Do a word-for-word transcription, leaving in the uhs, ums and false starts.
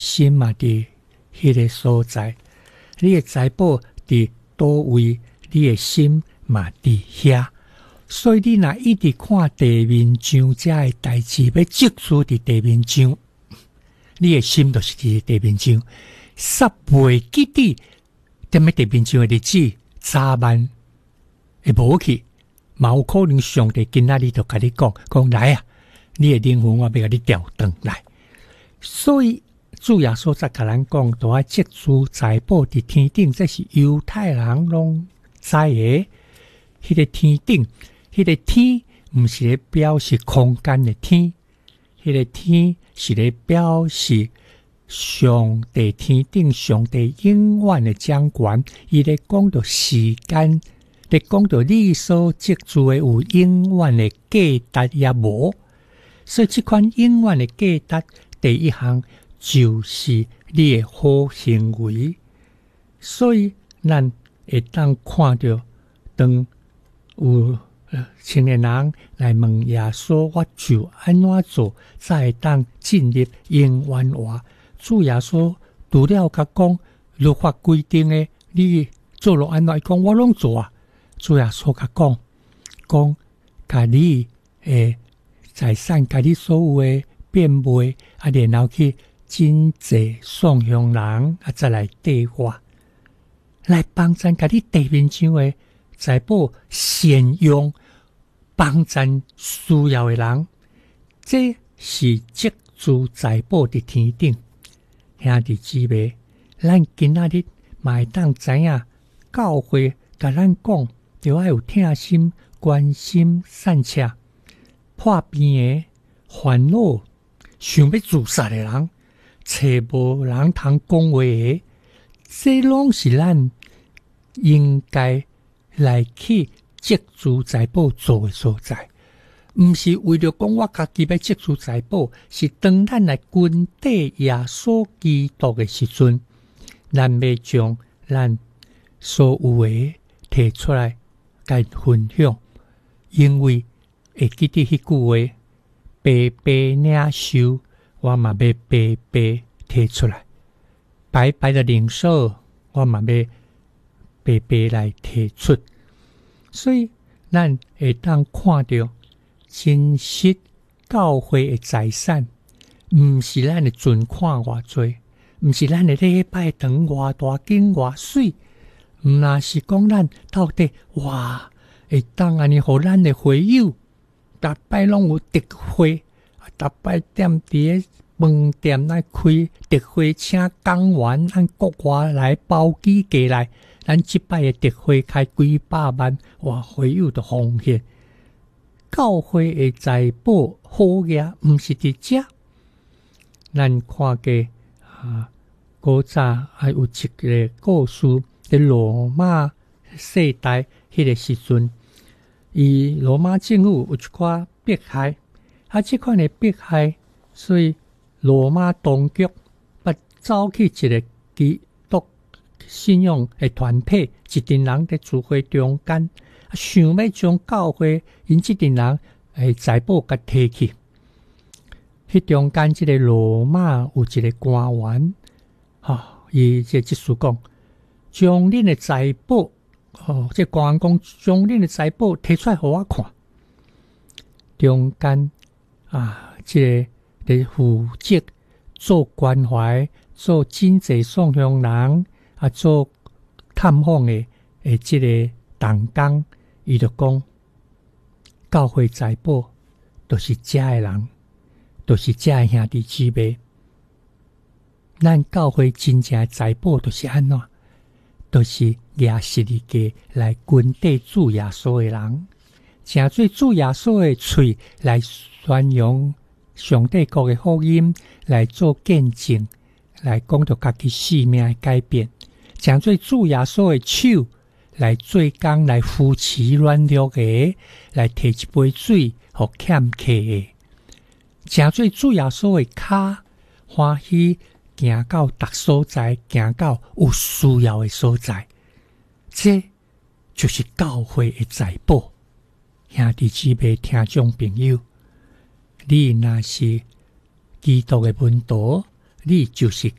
心嘛伫迄个所在，你的财宝伫倒位，你的心嘛伫遐。所以你若一直看地面上遮的代志，要积聚伫地面上，你的心就是伫地面上，煞袂记得踮咧地面上的日子，早晚会无去。嘛有可能上帝今仔日就甲你讲，讲来啊，你的灵魂我要甲你调转来。所以主耶稣才甲咱讲，都要积聚财宝伫天顶，这是犹太人拢知的。迄个天顶，迄个天，毋是咧表示空间的天，迄个天是咧表示上帝天顶，上帝永远的掌权。伊咧讲到时间，咧讲到你所积聚的有永远的价值也无。所以这款永远的价值，第一项就是你的好行为。所以咱会当看到，当有青年人来问耶稣，我就安怎做，才会当进入永远话？主耶稣除了甲讲律法规定的，你做了安怎？伊讲我拢做啊。主耶稣甲讲，讲甲你诶财产，甲你所有的变卖，啊，然后去真济送向人，啊，再来缀我，来帮咱甲你地面上的财宝善用，帮咱需要的人，这是积聚财宝的天顶。兄弟姊妹，咱今仔日嘛会当知影，教会甲咱讲，就要有疼心、关心、善车、破病的、烦恼、想要自杀的人，找无人通讲话的，这拢是咱应该来去积聚财宝做的所在。毋是为了讲我家己要积聚财宝，是当咱来跟缀耶稣基督的时阵，咱要将咱所有的提出来甲分享，因为会记得迄句话，白白领受，我嘛要白白提出来；白白的领受，我嘛要白白来提出。所以咱会当看到真实教会的财产，毋是咱的存款偌济，毋是咱的礼拜堂偌大间偌水，毋那是讲咱到底哇会当安尼，互咱的会友，逐摆拢有特惠，逐摆踮伫个饭店来开特惠，请讲员按国外来包机过来，咱即摆的特惠开几百万，哇，会友的奉献。教会的财宝好嘢，毋是伫遮。咱看过啊，古早还有一个故事，伫罗马世代迄个时阵，伊罗马政府有一寡迫害，啊，即款的迫害，所以罗马当局捌走去一个基督信仰的团体，一群人伫聚会中间。想要将教会因这群人诶财宝甲摕去，迄中间即个罗马有一个官员，哈，伊即即书讲，将恁的财宝，哦，即官员讲，将恁的财宝摕出来互我看。中间啊，即个伫负责做关怀、做真济送向人啊，做探访的诶，即个同工。伊就讲，教会财宝都是遮的人，都是遮的兄弟姊妹。咱教会真正的财宝都是安怎？都是耶实力家来跟缀主耶稣的人，诚做主耶稣的喙来宣扬上帝国的福音，来做见证，来讲到家己生命的改变，诚做主耶稣的手。来做工，来扶持软弱的，来摕一杯水互欠客的，诚做主耶稣的骹，欢喜行到逐所在，行到有需要的所在，这就是教会的财宝。兄弟姊妹、听众朋友，你若是基督的门徒， 你就是